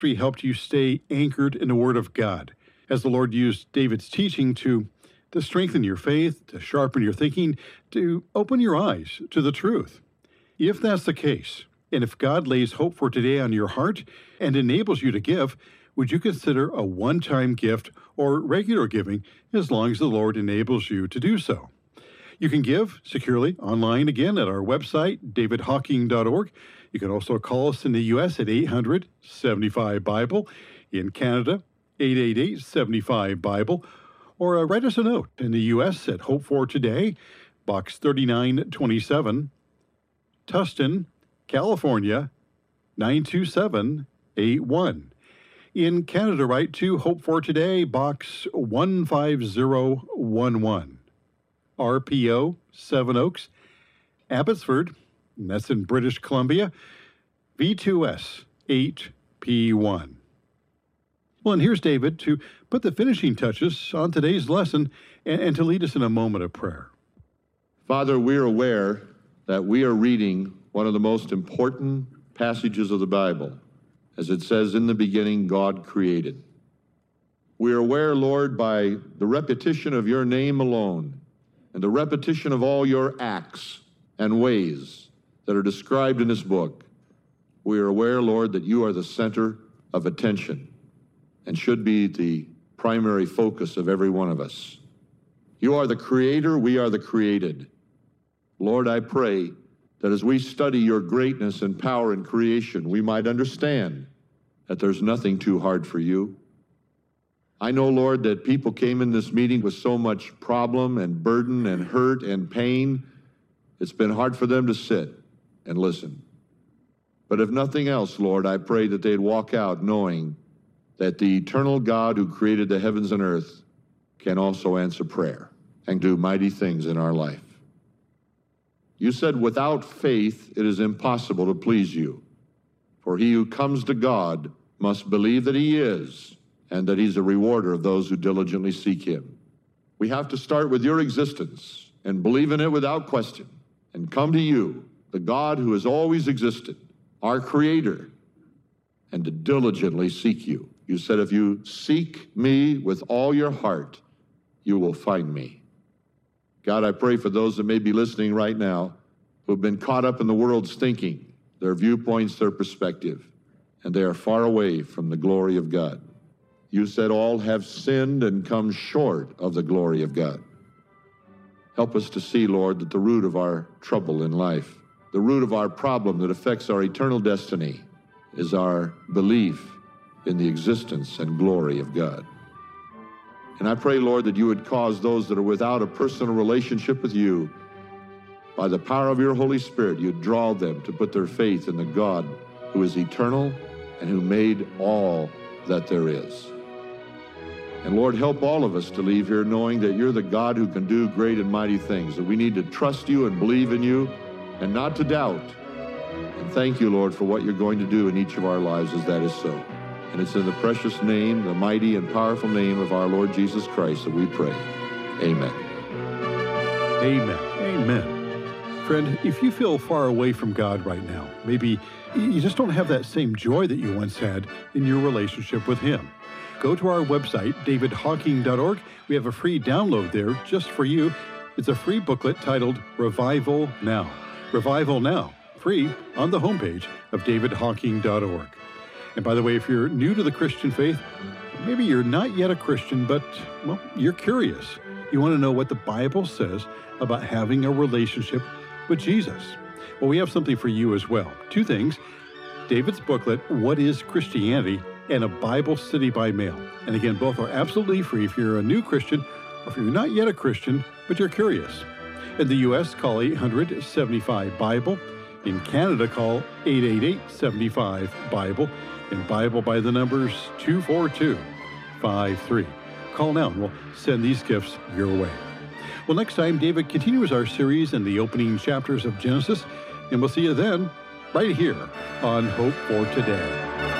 helped you stay anchored in the Word of God, as the Lord used David's teaching to strengthen your faith, to sharpen your thinking, to open your eyes to the truth. If that's the case, and if God lays Hope for Today on your heart and enables you to give, would you consider a one-time gift or regular giving as long as the Lord enables you to do so? You can give securely online again at our website, davidhawking.org. You can also call us in the U.S. at 800-75-BIBLE, in Canada, 888-75-BIBLE, or write us a note in the U.S. at Hope for Today, Box 3927, Tustin, California, 92781. In Canada, write to Hope for Today, Box 15011. RPO, Seven Oaks, Abbotsford, and that's in British Columbia, V2S 8P1. Well, and here's David to put the finishing touches on today's lesson and to lead us in a moment of prayer. Father, we're aware that we are reading one of the most important passages of the Bible. As it says, in the beginning, God created. We are aware, Lord, by the repetition of your name alone and the repetition of all your acts and ways that are described in this book, we are aware, Lord, that you are the center of attention and should be the primary focus of every one of us. You are the creator, we are the created. Lord, I pray that as we study your greatness and power in creation, we might understand that there's nothing too hard for you. I know, Lord, that people came in this meeting with so much problem and burden and hurt and pain, it's been hard for them to sit and listen. But if nothing else, Lord, I pray that they'd walk out knowing that the eternal God who created the heavens and earth can also answer prayer and do mighty things in our life. You said, without faith, it is impossible to please you. For he who comes to God must believe that he is, and that he's a rewarder of those who diligently seek him. We have to start with your existence and believe in it without question, and come to you, the God who has always existed, our creator, and to diligently seek you. You said, if you seek me with all your heart, you will find me. God, I pray for those that may be listening right now who have been caught up in the world's thinking, their viewpoints, their perspective, and they are far away from the glory of God. You said all have sinned and come short of the glory of God. Help us to see, Lord, that the root of our trouble in life, the root of our problem that affects our eternal destiny, is our belief in the existence and glory of God. And I pray, Lord, that you would cause those that are without a personal relationship with you, by the power of your Holy Spirit, you'd draw them to put their faith in the God who is eternal and who made all that there is. And Lord, help all of us to leave here knowing that you're the God who can do great and mighty things, that we need to trust you and believe in you and not to doubt. And thank you, Lord, for what you're going to do in each of our lives as that is so. And it's in the precious name, the mighty and powerful name of our Lord Jesus Christ that we pray. Amen. Amen. Amen. Friend, if you feel far away from God right now, maybe you just don't have that same joy that you once had in your relationship with him, go to our website, davidhawking.org. We have a free download there just for you. It's a free booklet titled Revival Now. Revival Now, free on the homepage of davidhawking.org. And by the way, if you're new to the Christian faith, maybe you're not yet a Christian, but, well, you're curious. You want to know what the Bible says about having a relationship with Jesus. Well, we have something for you as well. Two things: David's booklet, What is Christianity? And a Bible Study by mail. And again, both are absolutely free if you're a new Christian or if you're not yet a Christian, but you're curious. In the U.S., call 800-75-BIBLE. In Canada, call 888-75-BIBLE. And Bible by the numbers 24253. Call now and we'll send these gifts your way. Well, next time, David continues our series in the opening chapters of Genesis, and we'll see you then right here on Hope for Today.